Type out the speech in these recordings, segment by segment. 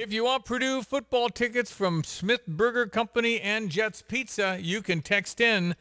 If you want Purdue football tickets from Smith Burger Company and Jets Pizza, you can text in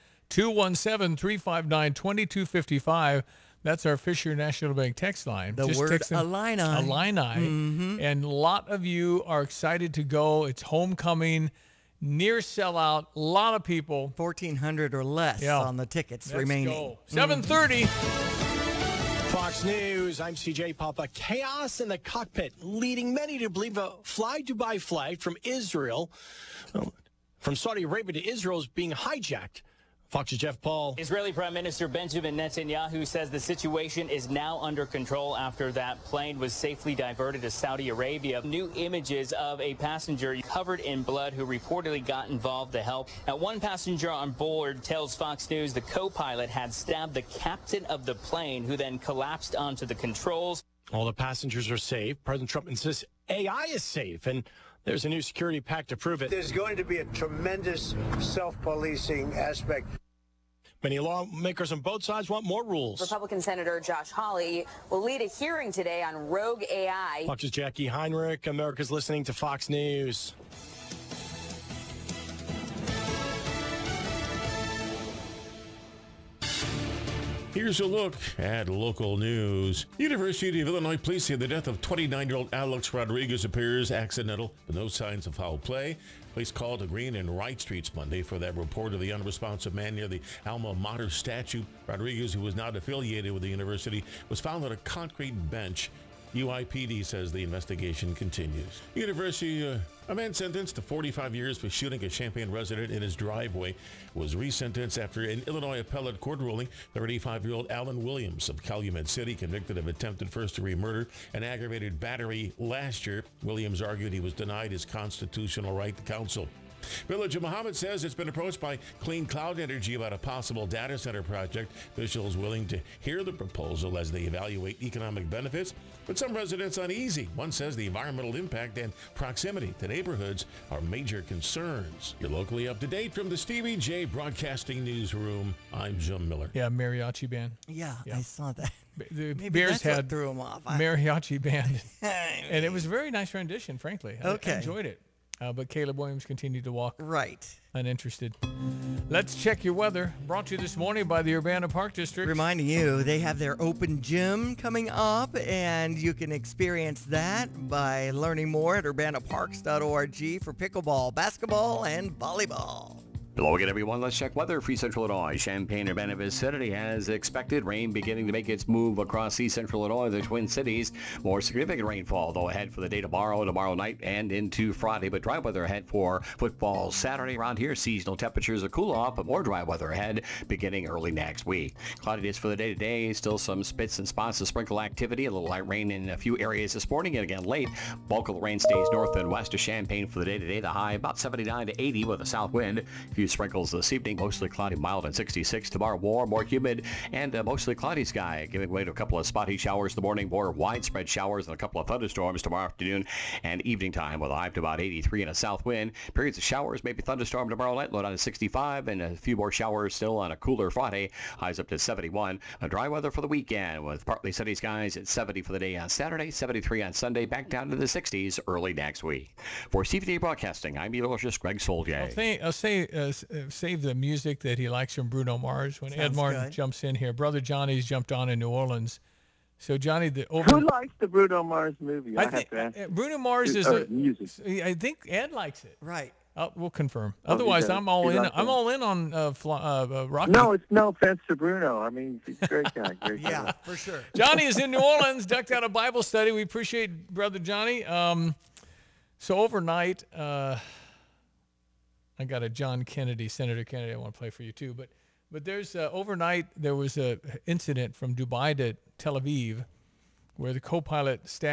217-359-2255. That's our Fisher National Bank text line. The Just word text in Illini. Illini. And a lot of you are excited to go. It's homecoming, near sellout, a lot of people. 1,400 or less on the tickets Let's remaining. Go. 7:30. Fox News, I'm CJ Papa. Chaos in the cockpit, leading many to believe a Fly Dubai flight from Israel, from Saudi Arabia to Israel, is being hijacked. Fox's Jeff Paul. Israeli Prime Minister Benjamin Netanyahu says the situation is now under control after that plane was safely diverted to Saudi Arabia. New images of a passenger covered in blood who reportedly got involved to help. Now, one passenger on board tells Fox News the co-pilot had stabbed the captain of the plane, who then collapsed onto the controls. All the passengers are safe. President Trump insists AI is safe, and there's a new security pact to prove it. There's going to be a tremendous self-policing aspect. Many lawmakers on both sides want more rules. Republican Senator Josh Hawley will lead a hearing today on rogue AI. Fox's Jackie Heinrich. America's listening to Fox News. Here's a look at local news. University of Illinois police say the death of 29-year-old Alex Rodriguez appears accidental, but no signs of foul play. Police called to Green and Wright Streets Monday for that report of the unresponsive man near the alma mater statue. Rodriguez, who was not affiliated with the university, was found on a concrete bench. UIPD says the investigation continues. University, a man sentenced to 45 years for shooting a Champaign resident in his driveway was resentenced after an Illinois appellate court ruling. 35-year-old Alan Williams of Calumet City, convicted of attempted first-degree murder and aggravated battery last year. Williams argued he was denied his constitutional right to counsel. Village of Muhammad says it's been approached by Clean Cloud Energy about a possible data center project. Officials willing to hear the proposal as they evaluate economic benefits, but some residents uneasy. One says the environmental impact and proximity to neighborhoods are major concerns. You're locally up to date from the Stevie J Broadcasting Newsroom. I'm Jim Miller. Yeah, mariachi band. Yeah, I saw that. The Maybe Bears that's what had threw them off. mariachi band. And it was a very nice rendition, frankly. I enjoyed it. But Caleb Williams continued to walk uninterested. Let's check your weather. Brought to you this morning by the Urbana Park District. Reminding you, they have their open gym coming up, and you can experience that by learning more at urbanaparks.org for pickleball, basketball, and volleyball. Hello again, everyone. Let's check weather for East Central Illinois. Champaign, Urbana vicinity as expected. Rain beginning to make its move across East Central Illinois, the Twin Cities. More significant rainfall, though, ahead for the day tomorrow night, and into Friday. But dry weather ahead for football Saturday. Around here, seasonal temperatures will cool off, but more dry weather ahead beginning early next week. Cloudiness for the day today. Still some spits and spots of sprinkle activity. A little light rain in a few areas this morning. And again, late. Bulk of the rain stays north and west of Champaign for the day today. The high about 79 to 80 with a south wind. A few sprinkles this evening, mostly cloudy, mild, and 66. Tomorrow, warm, more humid, and mostly cloudy sky, giving way to a couple of spotty showers in the morning, more widespread showers and a couple of thunderstorms tomorrow afternoon and evening time, with a high to about 83 and a south wind. Periods of showers, maybe thunderstorm tomorrow night, low down to 65, and a few more showers still on a cooler Friday, highs up to 71. A dry weather for the weekend, with partly sunny skies at 70 for the day on Saturday, 73 on Sunday, back down to the 60s early next week. For CVD Broadcasting, I'm meteorologist Greg Soldier. I'll save the music that he likes from Bruno Mars when Ed Martin jumps in here. Brother Johnny's jumped on in New Orleans. So Johnny, who likes the Bruno Mars movie? I have to ask. Bruno Mars is music. I think Ed likes it. Right. We'll confirm. Otherwise, I'm all in. I'm all in on Rocky. No, it's no offense to Bruno. I mean, he's a great guy. Great guy. Yeah, for sure. Johnny is in New Orleans, ducked out of Bible study. We appreciate Brother Johnny. So overnight, I got a John Kennedy, Senator Kennedy, I want to play for you too. But there's overnight there was a incident from Dubai to Tel Aviv where the co-pilot stabbed